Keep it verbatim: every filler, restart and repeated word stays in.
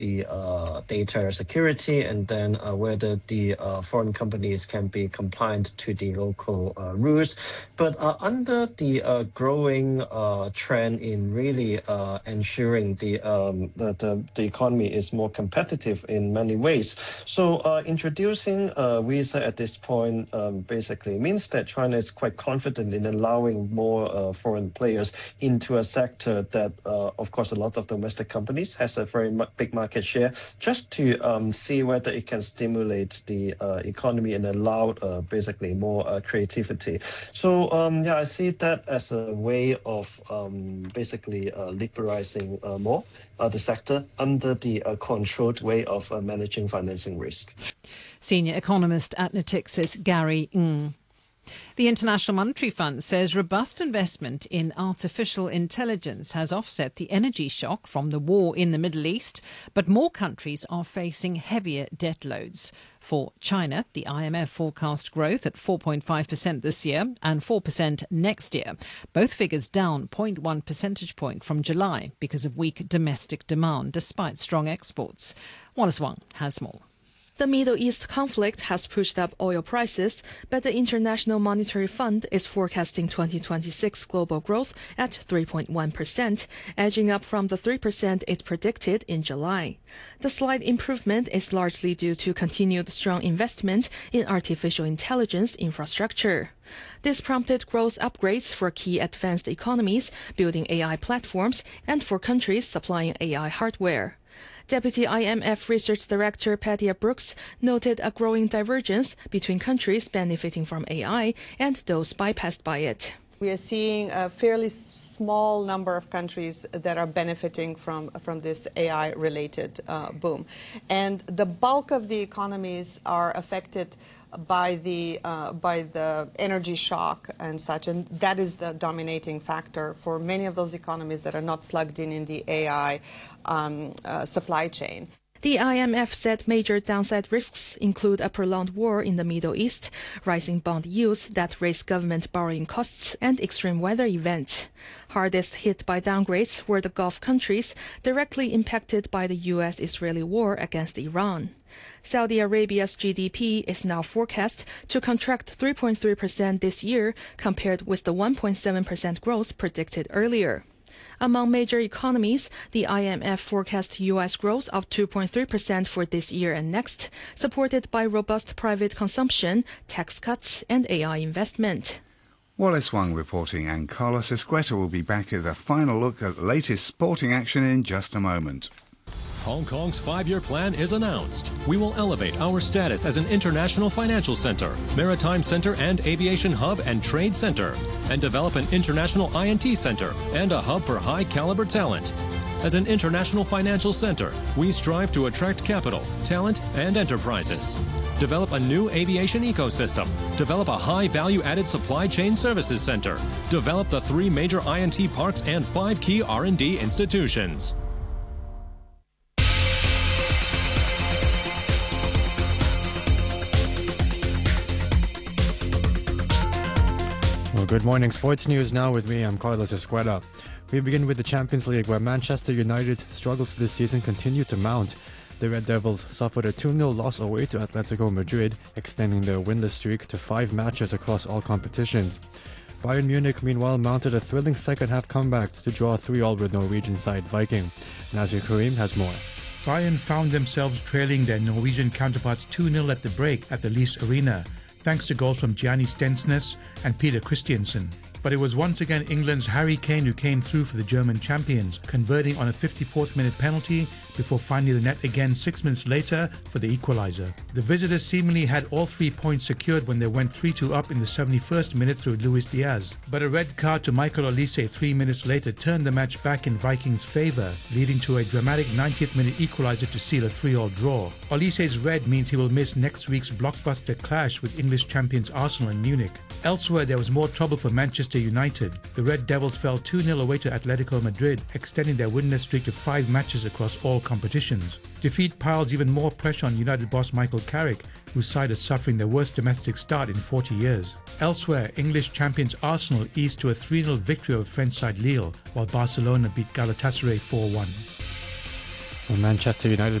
the uh, data security, and then uh, whether the uh, foreign companies can be compliant to the local uh, rules. But uh, under the uh, growing uh, trend in really uh, ensuring the, um, the, the the economy is more competitive in many ways, so uh, introducing uh, Visa at this point um, basically means that China is quite confident in allowing more uh, foreign players into a sector that, uh, of course, a lot of domestic companies has a very big market share, just to um, see whether it can stimulate the uh, economy and allow uh, basically more uh, creativity. So um, yeah, I see that as a way of um, basically uh, liberalizing uh, more uh, the sector under the uh, controlled way of uh, managing financing risk. Senior economist at Natixis, Gary Ng. The International Monetary Fund says robust investment in artificial intelligence has offset the energy shock from the war in the Middle East, but more countries are facing heavier debt loads. For China, the I M F forecast growth at four point five percent this year and four percent next year, both figures down zero point one percentage point from July because of weak domestic demand despite strong exports. Wallace Wang has more. The Middle East conflict has pushed up oil prices, but the International Monetary Fund is forecasting twenty twenty-six global growth at three point one percent, edging up from the three percent it predicted in July. The slight improvement is largely due to continued strong investment in artificial intelligence infrastructure. This prompted growth upgrades for key advanced economies building A I platforms and for countries supplying A I hardware. Deputy I M F Research Director Patia Brooks noted a growing divergence between countries benefiting from A I and those bypassed by it. We are seeing a fairly small number of countries that are benefiting from, from this A I-related uh, boom. And the bulk of the economies are affected by the uh, by the energy shock and such, and that is the dominating factor for many of those economies that are not plugged in in the A I um, uh, supply chain. The I M F said major downside risks include a prolonged war in the Middle East, rising bond yields that raise government borrowing costs, and extreme weather events. Hardest hit by downgrades were the Gulf countries, directly impacted by the U S Israeli war against Iran. Saudi Arabia's G D P is now forecast to contract three point three percent this year, compared with the one point seven percent growth predicted earlier. Among major economies, the I M F forecast U S growth of two point three percent for this year and next, supported by robust private consumption, tax cuts, and A I investment. Wallace Wang reporting, and Carlos Esqueta will be back with a final look at the latest sporting action in just a moment. Hong Kong's five-year plan is announced. We will elevate our status as an international financial center, maritime center and aviation hub and trade center, and develop an international I and T center and a hub for high-caliber talent. As an international financial center, we strive to attract capital, talent, and enterprises. Develop a new aviation ecosystem. Develop a high-value-added supply chain services center. Develop the three major I and T parks and five key R and D institutions. Well, good morning. Sports news now with me. I'm Carlos Esqueta. We begin with the Champions League, where Manchester United's struggles this season continue to mount. The Red Devils suffered a two nil loss away to Atletico Madrid, extending their winless streak to five matches across all competitions. Bayern Munich, meanwhile, mounted a thrilling second-half comeback to draw three all with Norwegian side Viking. Nazir Karim has more. Bayern found themselves trailing their Norwegian counterparts two nil at the break at the Lease Arena, thanks to goals from Gianni Stensnes and Peter Christiansen. But it was once again England's Harry Kane who came through for the German champions, converting on a fifty-fourth minute penalty before finding the net again six minutes later for the equaliser. The visitors seemingly had all three points secured when they went three two up in the seventy-first minute through Luis Diaz. But a red card to Michael Olise three minutes later turned the match back in Vikings' favour, leading to a dramatic ninetieth minute equaliser to seal a three all draw. Olise's red means he will miss next week's blockbuster clash with English champions Arsenal and Munich. Elsewhere, there was more trouble for Manchester United. The Red Devils fell two nil away to Atletico Madrid, extending their winless streak to five matches across all competitions. Defeat piles even more pressure on United boss Michael Carrick, whose side is suffering their worst domestic start in forty years. Elsewhere, English champions Arsenal eased to a three nil victory over French side Lille, while Barcelona beat Galatasaray four one. Manchester United